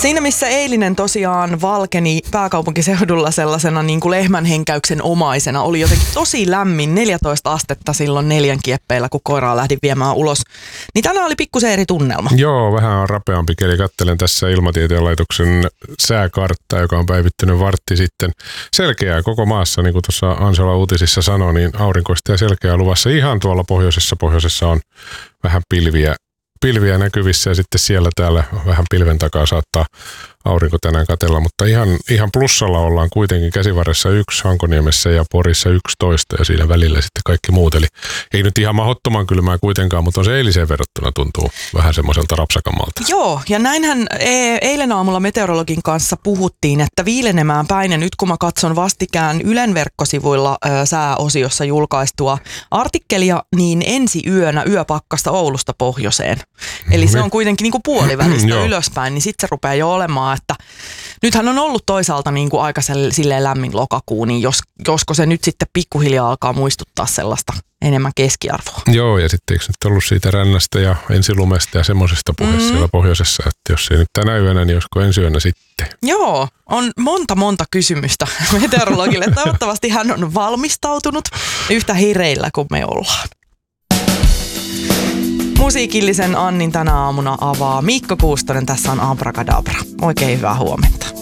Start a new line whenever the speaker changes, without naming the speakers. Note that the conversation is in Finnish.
Siinä missä eilinen tosiaan valkeni pääkaupunkiseudulla sellaisena niin kuin lehmänhenkäyksen omaisena, oli jotenkin tosi lämmin, 14 astetta silloin 4 kieppeillä, kun koiraa lähdin viemään ulos. Niin tänään oli pikkusen eri tunnelma.
Joo, vähän on rapeampi keli. Katselen tässä Ilmatieteen laitoksen sääkarttaa, joka on päivittynyt vartti sitten. Selkeää koko maassa, niin kuin tuossa Ansola uutisissa sanoi, niin aurinkoista ja selkeää luvassa. Ihan tuolla pohjoisessa on vähän pilviä näkyvissä ja sitten siellä täällä vähän pilven takaa saattaa aurinko tänään katella, mutta ihan plussalla ollaan kuitenkin. Käsivarressa 1, Hankoniemessä ja Porissa 11 ja siinä välillä sitten kaikki muut. Eli ei nyt ihan mahdottoman kylmää kuitenkaan, mutta on se eiliseen verrattuna tuntuu vähän semmoiselta rapsakammalta.
Joo, ja näinhän eilen aamulla meteorologin kanssa puhuttiin, että viilenemään päin, ja nyt kun mä katson vastikään Ylen verkkosivuilla sääosiossa julkaistua artikkelia, niin ensi yönä yöpakkasta Oulusta pohjoiseen. Eli se on kuitenkin niin kuin puolivälistä ylöspäin, niin sitten se rupeaa jo olemaan, että nythän on ollut toisaalta niin kuin aika silleen lämmin lokakuu, niin josko se nyt sitten pikkuhiljaa alkaa muistuttaa sellaista enemmän keskiarvoa.
Joo, ja sitten eikö nyt ollut siitä rännästä ja ensilumesta ja semmoisesta puheessa siellä pohjoisessa, että jos ei nyt tänä yönä, niin josko ensi yönä sitten?
Joo, on monta kysymystä meteorologille. Toivottavasti hän on valmistautunut yhtä hireillä kuin me ollaan. Musiikillisen Annin tänä aamuna avaa Mikko Kuustonen. Tässä on Abracadabra. Oikein hyvää huomenta.